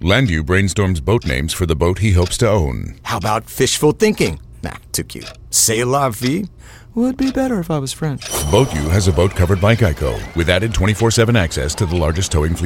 Landu brainstorms boat names for the boat he hopes to own. How about fishful thinking? Nah, too cute. C'est la vie? Would be better if I was French. BoatU has a boat covered by Geico with added 24/7 access to the largest towing fleet